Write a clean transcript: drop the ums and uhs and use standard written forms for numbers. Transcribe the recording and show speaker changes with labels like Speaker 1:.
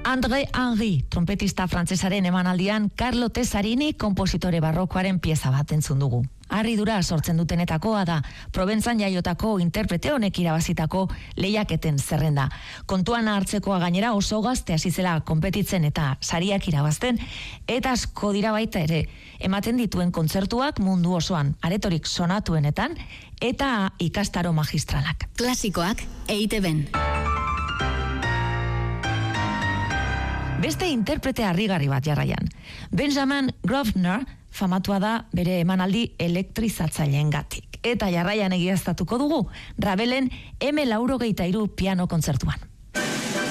Speaker 1: André Henry, trompetista frantsesaren emanaldian Carlo Tesarini konpositore barrokoaren pieza bat entzun dugu. Harridura sortzen dutenetakoa da, Proventzan jaiotako interprete honek irabazitako lehiaketen zerrenda. Kontuan hartzekoa gainera oso gazte hasi zela konpetitzen eta sariak irabazten, eta asko dira baita ere, ematen dituen kontzertuak mundu osoan, aretorik sonatuenetan, eta ikastaro magistralak.
Speaker 2: Klasikoak EITB-n.
Speaker 1: Beste interprete harrigarri bat jarraian. Benjamin Grosvenor famatua da bere emanaldi elektrizatzaileengatik. Eta jarraian egiaztatuko dugu Ravelen M83 piano kontzertuan.